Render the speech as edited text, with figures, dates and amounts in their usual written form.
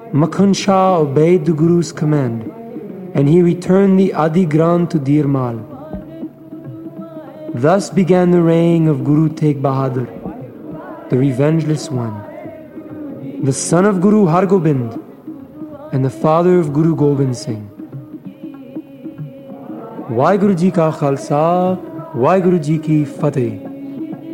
Makhan Shah obeyed the Guru's command, and he returned the Adi Granth to Dir Mal. Thus began the reign of Guru Tegh Bahadur, the Revengeless One, the son of Guru Har Gobind and the father of Guru Gobind Singh. Waheguru Ji Ka Khalsa, Waheguru Ji Ki Fateh.